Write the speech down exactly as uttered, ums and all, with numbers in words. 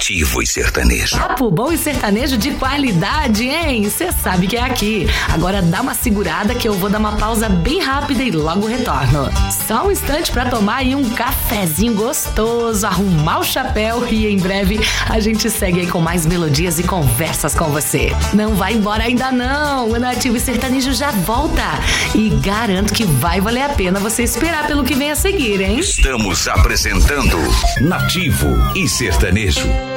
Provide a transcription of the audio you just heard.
Nativo e sertanejo. Papo bom e sertanejo de qualidade, hein? Cê sabe que é aqui. Agora dá uma segurada que eu vou dar uma pausa bem rápida e logo retorno. Só um instante pra tomar aí um cafezinho gostoso, arrumar o chapéu e em breve a gente segue aí com mais melodias e conversas com você. Não vai embora ainda não, o Nativo e Sertanejo já volta e garanto que vai valer a pena você esperar pelo que vem a seguir, hein? Estamos apresentando Nativo e Sertanejo.